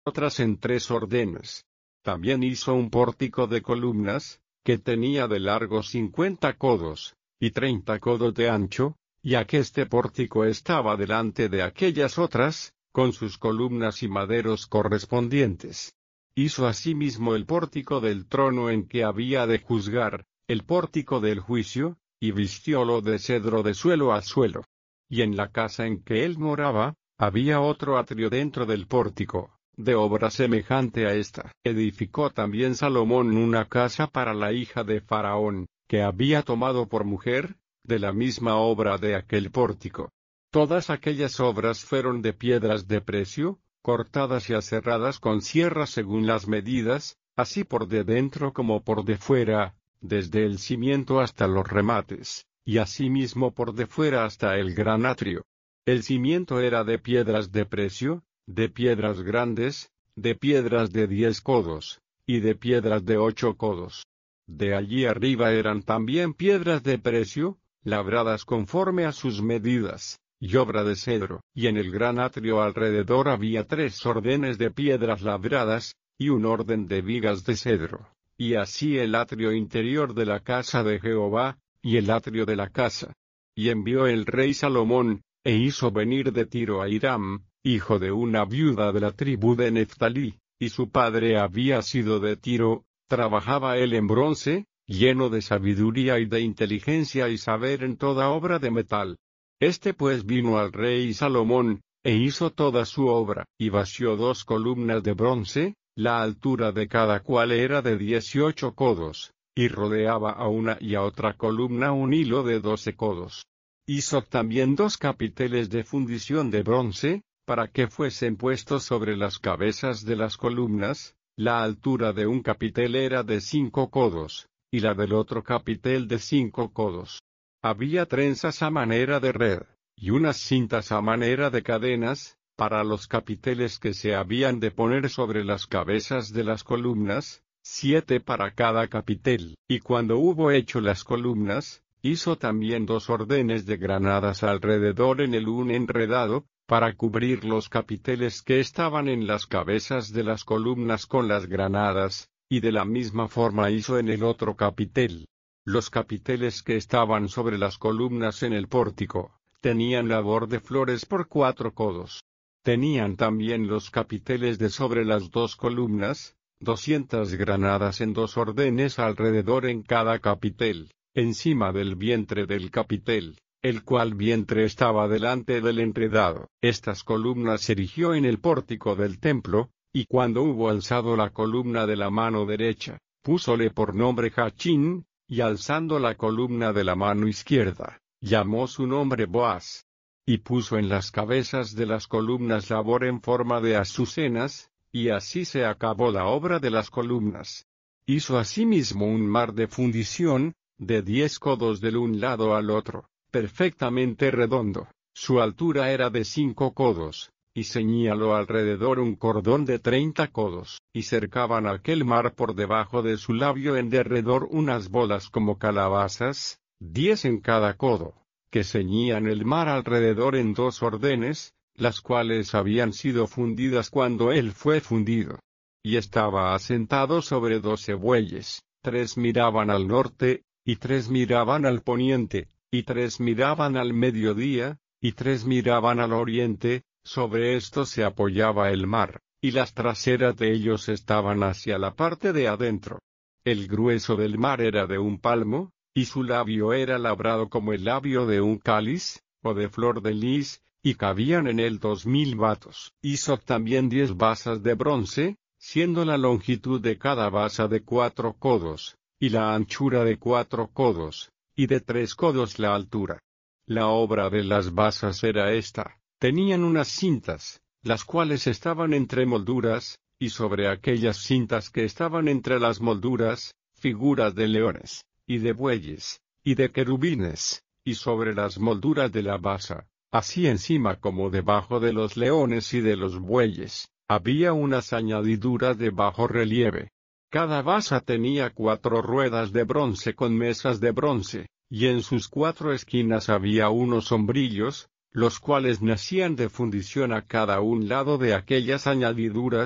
otras en 3 órdenes. También hizo un pórtico de columnas, que tenía de largo 50 codos, y 30 codos de ancho, y aqueste pórtico estaba delante de aquellas otras, con sus columnas y maderos correspondientes. Hizo asimismo el pórtico del trono en que había de juzgar, el pórtico del juicio, y vistiólo de cedro de suelo a suelo. Y en la casa en que él moraba, había otro atrio dentro del pórtico, de obra semejante a esta. Edificó también Salomón una casa para la hija de Faraón, que había tomado por mujer, de la misma obra de aquel pórtico. Todas aquellas obras fueron de piedras de precio, cortadas y aserradas con sierra según las medidas, así por de dentro como por de fuera, desde el cimiento hasta los remates, y asimismo por de fuera hasta el gran atrio. El cimiento era de piedras de precio, de piedras grandes, de piedras de 10 codos, y de piedras de 8 codos. De allí arriba eran también piedras de precio, labradas conforme a sus medidas, y obra de cedro. Y en el gran atrio alrededor había 3 órdenes de piedras labradas, y un orden de vigas de cedro. Y así el atrio interior de la casa de Jehová, y el atrio de la casa. Y envió el rey Salomón, e hizo venir de Tiro a Hiram, hijo de una viuda de la tribu de Neftalí, y su padre había sido de Tiro. Trabajaba él en bronce, lleno de sabiduría y de inteligencia y saber en toda obra de metal. Este pues vino al rey Salomón, e hizo toda su obra, y vació 2 columnas de bronce, la altura de cada cual era de 18 codos, y rodeaba a una y a otra columna un hilo de 12 codos. Hizo también 2 capiteles de fundición de bronce, para que fuesen puestos sobre las cabezas de las columnas. La altura de un capitel era de 5 codos, y la del otro capitel de 5 codos. Había trenzas a manera de red, y unas cintas a manera de cadenas, para los capiteles que se habían de poner sobre las cabezas de las columnas, 7 para cada capitel. Y cuando hubo hecho las columnas, hizo también 2 órdenes de granadas alrededor en el un enredado, para cubrir los capiteles que estaban en las cabezas de las columnas con las granadas, y de la misma forma hizo en el otro capitel. Los capiteles que estaban sobre las columnas en el pórtico, tenían labor de flores por 4 codos. Tenían también los capiteles de sobre las 2 columnas, 200 granadas en 2 órdenes alrededor en cada capitel, encima del vientre del capitel, el cual vientre estaba delante del enredado. Estas columnas se erigió en el pórtico del templo, y cuando hubo alzado la columna de la mano derecha, púsole por nombre Jachín, y alzando la columna de la mano izquierda, llamó su nombre Boaz. Y puso en las cabezas de las columnas labor en forma de azucenas, y así se acabó la obra de las columnas. Hizo asimismo un mar de fundición, de 10 codos del un lado al otro, perfectamente redondo. Su altura era de 5 codos, y ceñíalo alrededor un cordón de 30 codos, y cercaban aquel mar por debajo de su labio en derredor unas bolas como calabazas, 10 en cada codo, que ceñían el mar alrededor en 2 órdenes, las cuales habían sido fundidas cuando él fue fundido. Y estaba asentado sobre 12 bueyes, 3 miraban al norte, y 3 miraban al poniente, y 3 miraban al mediodía, y 3 miraban al oriente. Sobre esto se apoyaba el mar, y las traseras de ellos estaban hacia la parte de adentro. El grueso del mar era de un palmo, y su labio era labrado como el labio de un cáliz, o de flor de lis, y cabían en él 2000 batos. Hizo también 10 basas de bronce, siendo la longitud de cada basa de 4 codos, y la anchura de 4 codos, y de 3 codos la altura. La obra de las basas era esta: tenían unas cintas, las cuales estaban entre molduras, y sobre aquellas cintas que estaban entre las molduras, figuras de leones, y de bueyes, y de querubines, y sobre las molduras de la basa, así encima como debajo de los leones y de los bueyes, había unas añadiduras de bajo relieve. Cada basa tenía 4 ruedas de bronce con mesas de bronce, y en sus 4 esquinas había unos sombrillos, los cuales nacían de fundición a cada un lado de aquellas añadiduras,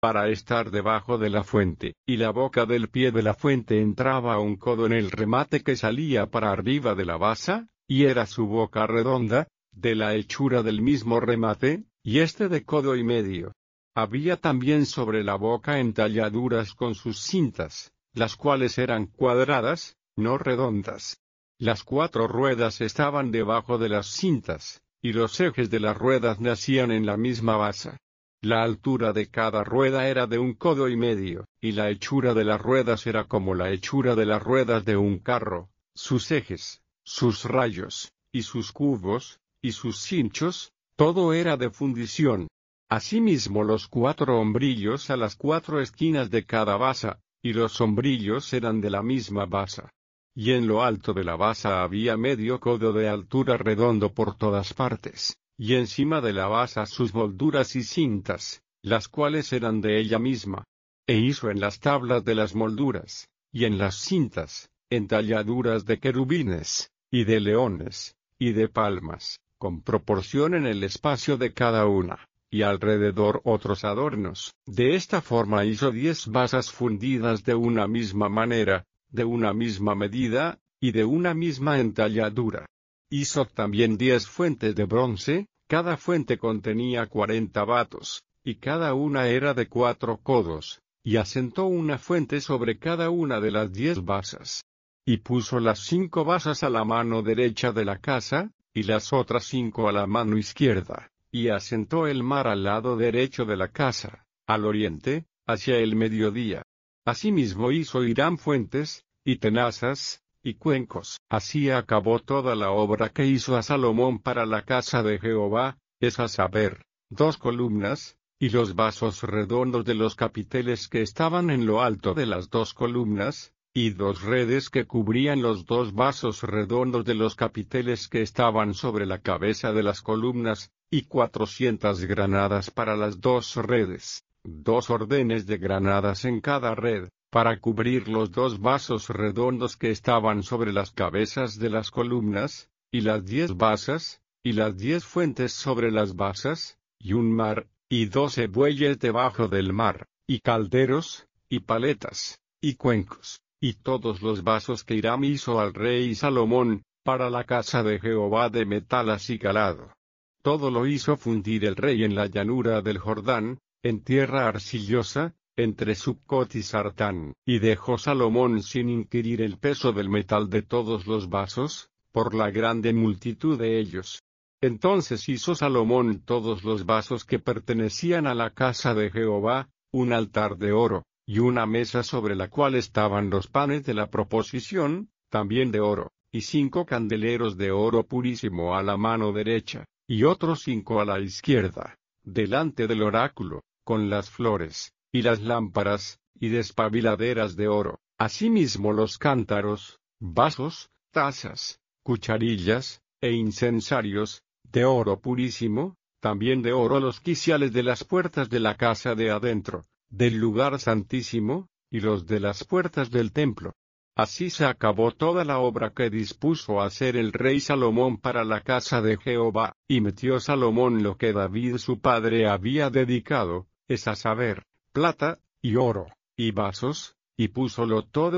para estar debajo de la fuente, y la boca del pie de la fuente entraba a un codo en el remate que salía para arriba de la basa, y era su boca redonda, de la hechura del mismo remate, y de codo y medio. Había también sobre la boca entalladuras con sus cintas, las cuales eran cuadradas, no redondas. Las 4 ruedas estaban debajo de las cintas, y los ejes de las ruedas nacían en la misma basa. La altura de cada rueda era de 1 codo y medio, y la hechura de las ruedas era como la hechura de las ruedas de un carro, sus ejes, sus rayos, y sus cubos, y sus cinchos, todo era de fundición. Asimismo los 4 hombrillos a las 4 esquinas de cada basa, y los hombrillos eran de la misma basa. Y en lo alto de la basa había medio codo de altura redondo por todas partes, y encima de la basa sus molduras y cintas, las cuales eran de ella misma. E hizo en las tablas de las molduras, y en las cintas, entalladuras de querubines, y de leones, y de palmas, con proporción en el espacio de cada una, y alrededor otros adornos. De esta forma hizo 10 basas fundidas de una misma manera, de una misma medida, y de una misma entalladura. Hizo también 10 fuentes de bronce, cada fuente contenía 40 batos, y cada una era de 4 codos, y asentó una fuente sobre cada una de las 10 basas. Y puso las 5 basas a la mano derecha de la casa, y las otras 5 a la mano izquierda, y asentó el mar al lado derecho de la casa, al oriente, hacia el mediodía. Asimismo hizo Hiram fuentes, y tenazas, y cuencos. Así acabó toda la obra que hizo a Salomón para la casa de Jehová, es a saber, 2 columnas, y los vasos redondos de los capiteles que estaban en lo alto de las 2 columnas, y 2 redes que cubrían los 2 vasos redondos de los capiteles que estaban sobre la cabeza de las columnas, y 400 granadas para las 2 redes, 2 ordenes de granadas en cada red, para cubrir los 2 vasos redondos que estaban sobre las cabezas de las columnas, y las 10 basas, y las 10 fuentes sobre las basas, y un mar, y 12 bueyes debajo del mar, y calderos, y paletas, y cuencos, y todos los vasos que Hiram hizo al rey Salomón, para la casa de Jehová de metal acicalado. Todo lo hizo fundir el rey en la llanura del Jordán, en tierra arcillosa, entre Succot y Sartán, y dejó Salomón sin inquirir el peso del metal de todos los vasos, por la grande multitud de ellos. Entonces hizo Salomón todos los vasos que pertenecían a la casa de Jehová, un altar de oro, y una mesa sobre la cual estaban los panes de la proposición, también de oro, y 5 candeleros de oro purísimo a la mano derecha, y otros 5 a la izquierda, delante del oráculo, con las flores, y las lámparas, y despabiladeras de oro, asimismo los cántaros, vasos, tazas, cucharillas, e incensarios, de oro purísimo, también de oro los quiciales de las puertas de la casa de adentro, del lugar santísimo, y los de las puertas del templo. Así se acabó toda la obra que dispuso hacer el rey Salomón para la casa de Jehová, y metió Salomón lo que David su padre había dedicado, es a saber, plata, y oro, y vasos, y púsolo todo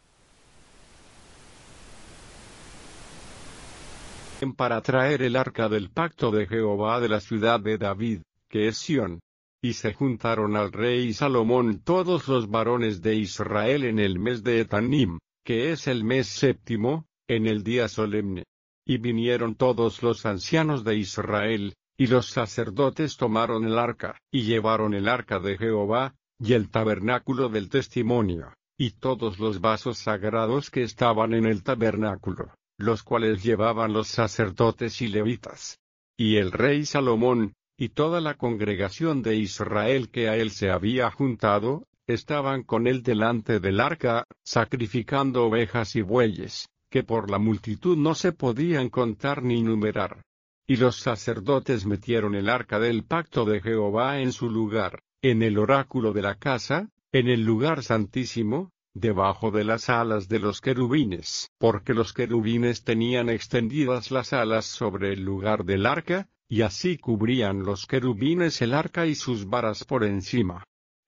para traer el arca del pacto de Jehová de la ciudad de David, que es Sión. Y se juntaron al rey Salomón todos los varones de Israel en el mes de Etanim, que es el mes 7, en el día solemne. Y vinieron todos los ancianos de Israel, y los sacerdotes tomaron el arca, y llevaron el arca de Jehová, y el tabernáculo del testimonio, y todos los vasos sagrados que estaban en el tabernáculo, los cuales llevaban los sacerdotes y levitas. Y el rey Salomón, y toda la congregación de Israel que a él se había juntado, estaban con él delante del arca, sacrificando ovejas y bueyes, que por la multitud no se podían contar ni numerar. Y los sacerdotes metieron el arca del pacto de Jehová en su lugar, en el oráculo de la casa, en el lugar santísimo, debajo de las alas de los querubines, porque los querubines tenían extendidas las alas sobre el lugar del arca, y así cubrían los querubines el arca y sus varas por encima.